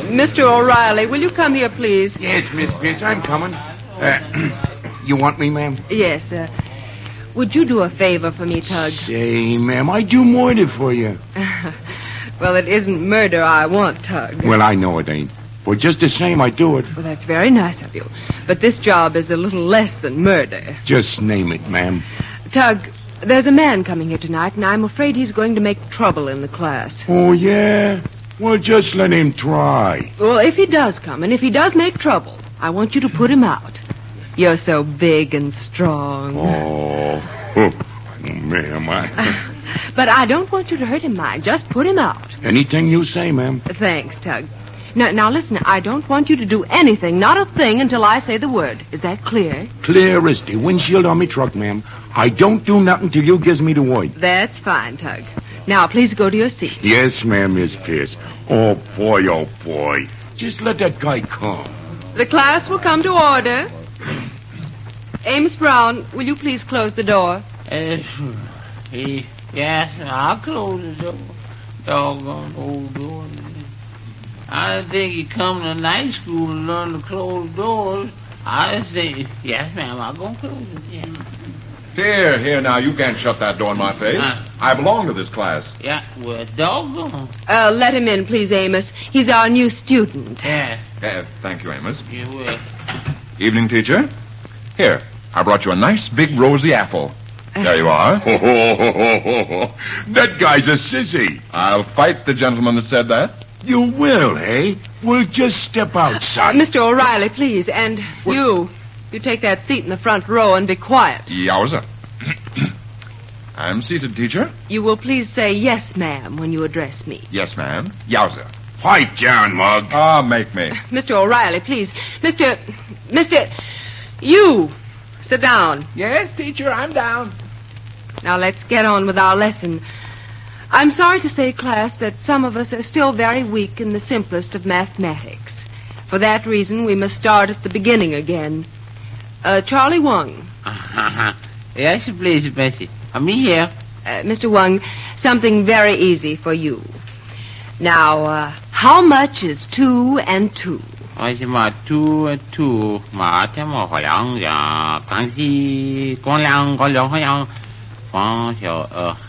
Mr. O'Reilly, will you come here, please? Yes, Miss Pierce, I'm coming. You want me, ma'am? Yes, would you do a favor for me, Tug? Say, ma'am, I do murder for you. Well, it isn't murder I want, Tug. Well, I know it ain't. But just the same, I do it. Well, that's very nice of you. But this job is a little less than murder. Just name it, ma'am. Tug, there's a man coming here tonight, and I'm afraid he's going to make trouble in the class. Oh, yeah? Well, just let him try. Well, if he does come, and if he does make trouble, I want you to put him out. You're so big and strong. Oh, ma'am, But I don't want you to hurt him, mind. Just put him out. Anything you say, ma'am. Thanks, Tug. Now, listen, I don't want you to do anything, not a thing, until I say the word. Is that clear? Clear as the windshield on me truck, ma'am. I don't do nothing till you gives me the word. That's fine, Tug. Now, please go to your seat. Yes, ma'am, Miss Pierce. Oh, boy. Just let that guy come. The class will come to order. Amos Brown, will you please close the door? Yes, I'll close the door. Doggone old door. I didn't think he'd come to night school to learn to close doors. I say, yes, ma'am, I'm going to close it, yeah. Here, now, you can't shut that door in my face. I belong to this class. Yeah, well, doggone. Let him in, please, Amos. He's our new student. Yeah. Thank you, Amos. You will. Evening, teacher. Here, I brought you a nice big rosy apple. There you are. That guy's a sissy. I'll fight the gentleman that said that. You will, eh? We'll just step outside. Mr. O'Reilly, please, and you take that seat in the front row and be quiet. Yowza. I'm seated, teacher. You will please say yes, ma'am, when you address me. Yes, ma'am. Yowza. Pipe down, Mug. Make me. Mr. O'Reilly, please. Mr. You. Sit down. Yes, teacher, I'm down. Now, let's get on with our lesson. I'm sorry to say, class, that some of us are still very weak in the simplest of mathematics. For that reason, we must start at the beginning again. Charlie Wong. Yes, please, Bessie. Me here. Mr. Wong, something very easy for you. Now, how much is 2 and 2? 2 and 2 嘛，这么好像呀，刚是光两个两好像光小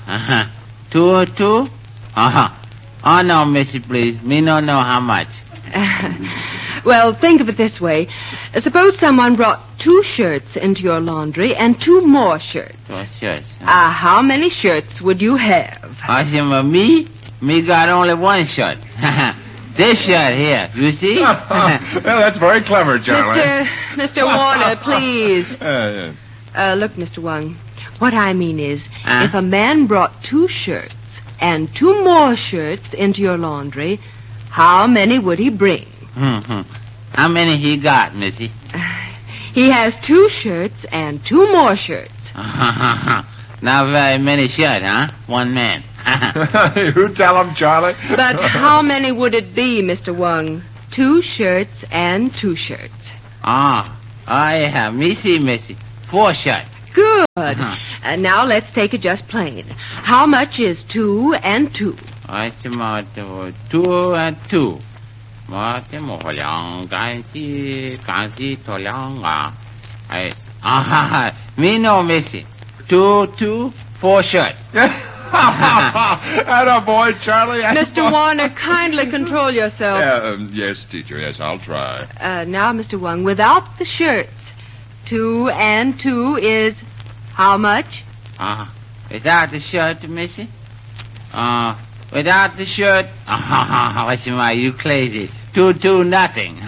2. Oh, no, Missy, please. Me don't know how much. Well, think of it this way. Suppose someone brought 2 shirts into your laundry and 2 more shirts. 2 shirts. How many shirts would you have? Me got only 1 shirt. This shirt here, you see? Well, that's very clever, Charlie. Mr. Warner, please. Look, Mr. Wong, what I mean is, if a man brought 2 shirts and 2 more shirts into your laundry, how many would he bring? How many he got, Missy? He has 2 shirts and 2 more shirts. Not very many shirts, huh? 1 man. You tell him, Charlie. But how many would it be, Mr. Wong? 2 shirts and 2 shirts. Yeah, Missy. 4 shirts. Good. Now let's take it just plain. How much is 2 and 2? 2 and 2. 我这么两干是多两啊me no Missy. 2, 4 shirts. Atta boy, Charlie. Mr. Warner, kindly control yourself. Yes, teacher. Yes, I'll try. Now, Mr. Wong, without the shirts, 2 and 2 is how much? Without the shirt, Missy? Without the shirt? You crazy. 2, nothing.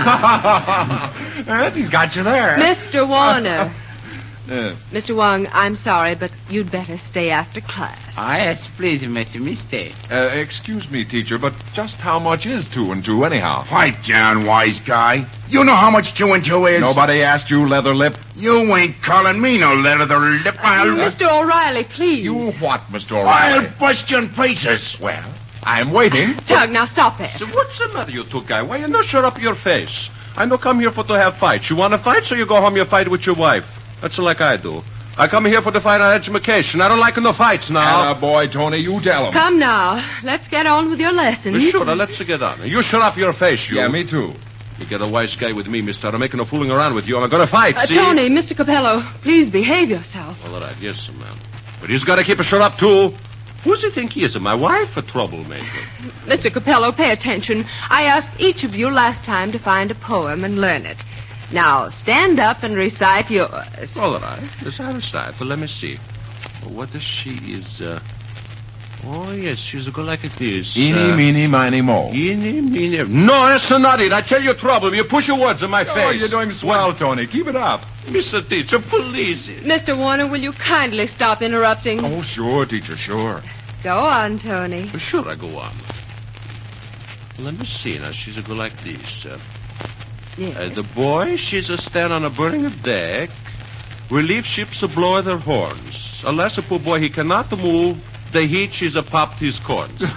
Yes, he's got you there. Mr. Warner. Mr. Wong, I'm sorry, but you'd better stay after class. Yes, please, Missy, me stay. Excuse me, teacher, but just how much is 2 and 2 anyhow? Pipe down, wise guy. You know how much 2 and 2 is? Nobody asked you, leather lip. You ain't calling me no leather lip. Mr. O'Reilly, please. You what, Mr. O'Reilly? I'll bust you in places. Well, I'm waiting. Tug, now stop that. So what's the matter, you 2 guy? Why you not shut up your face? I no come here for to have fights. You want to fight, so you go home, you fight with your wife. That's like I do. I come here for to find out education. I don't like no fights now. Boy, Tony, you tell him. Come now. Let's get on with your lessons. Sure, let's get on. You shut off your face, you. Yeah, me too. You get a wise guy with me, mister. I'm making no fooling around with you. I'm going to fight, see? Tony, Mr. Capello, please behave yourself. All right, yes, sir, ma'am. But he's got to keep a shut up, too. Who's he think he is? My wife, a troublemaker? Mr. Capello, pay attention. I asked each of you last time to find a poem and learn it. Now, stand up and recite yours. All right. Yes, I recite. Well, let me see. What is she is, Oh, yes, she's a go like this. Eeny, meeny, miny, mo. Eeny, meeny... No, that's not it. I tell you trouble. You push your words in my face. Oh, you're doing swell, Tony. Keep it up. Mr. Teacher, please. Mr. Warner, will you kindly stop interrupting? Oh, sure, teacher, sure. Go on, Tony. Sure, I go on. Let me see. Now, she's a go like this. Yes. The boy, she's a stand on a burning deck. Relief ships a blow their horns. Unless a poor boy, he cannot move. The heat, she's a popped his corns. What's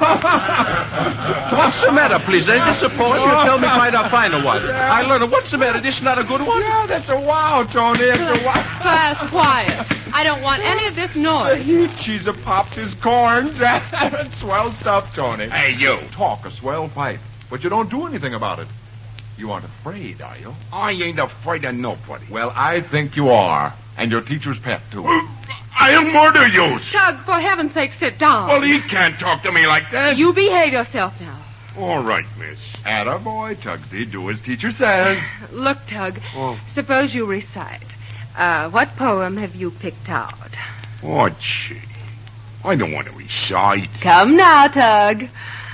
the matter, please? Ain't this a poem? You tell me find a finer one. I learned it. What's the matter? This not a good one? Yeah, that's a wow, Tony. It's a wow. Class, quiet. I don't want any of this noise. She's a popped his corns. That's swell stuff, Tony. Hey, you. Talk a swell pipe, but you don't do anything about it. You aren't afraid, are you? I ain't afraid of nobody. Well, I think you are. And your teacher's pet, too. I'll murder you. Tug, for heaven's sake, sit down. Well, he can't talk to me like that. You behave yourself now. All right, miss. Attaboy, Tugsy. Do as teacher says. Look, Tug, Oh. suppose you recite. What poem have you picked out? Oh, gee. I don't want to recite. Come now, Tug.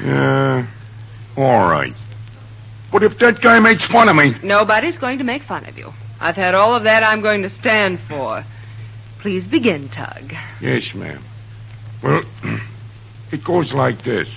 All right. But if that guy makes fun of me... Nobody's going to make fun of you. I've had all of that I'm going to stand for. Please begin, Tug. Yes, ma'am. Well, it goes like this.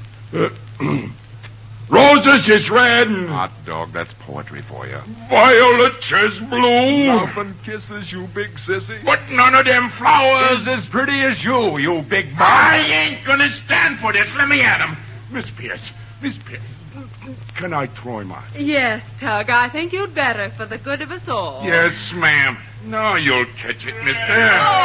Roses is red and Hot dog, that's poetry for you. violets is blue. Love and kisses, you big sissy. But none of them flowers... Is as pretty as you big bum. I ain't gonna stand for this. Let me at him. Miss Pierce, can I throw him out? Yes, Tug, I think you'd better for the good of us all. Yes, ma'am. Now you'll catch it, mister.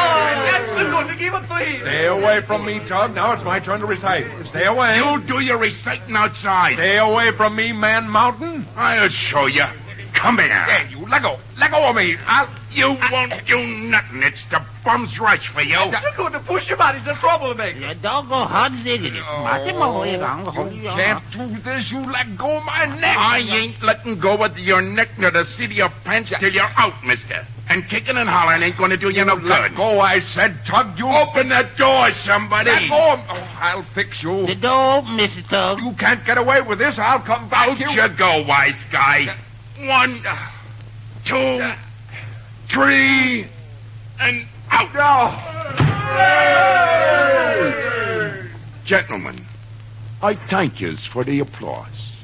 Stay away from me, Tug. Now it's my turn to recite. Stay away. You do your reciting outside. Stay away from me, Man Mountain. I'll show you. Come here. Hey, you let go. Let go of me. You won't do nothing. It's the bum's rush for you. You're going to push him out. He's a troublemaker. Yeah, doggone hot diggity. You can't do this. You let go of my neck. I ain't letting go of your neck nor the seat of your pants till you're out, mister. And kicking and hollering ain't going to do you no good. Let go, I said, Tug. You Open that door, somebody. Let go of... Oh, I'll fix you. The door open, Mr. Tug. You can't get away with this. I'll come back. Out you go, wise guy. 1, 2, 3, and out. Gentlemen, I thank yous for the applause.